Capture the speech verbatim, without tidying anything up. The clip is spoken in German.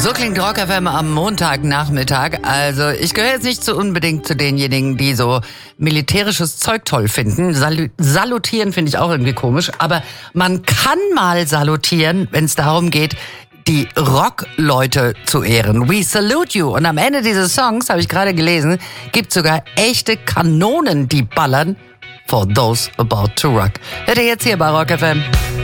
So klingt Rock F M am Montagnachmittag. Also ich gehöre jetzt nicht so unbedingt zu denjenigen, die so militärisches Zeug toll finden. Sal- salutieren finde ich auch irgendwie komisch. Aber man kann mal salutieren, wenn es darum geht, die Rock-Leute zu ehren. We salute you. Und am Ende dieses Songs, habe ich gerade gelesen, gibt sogar echte Kanonen, die ballern. For those about to rock. Hört ihr jetzt hier bei Rock F M.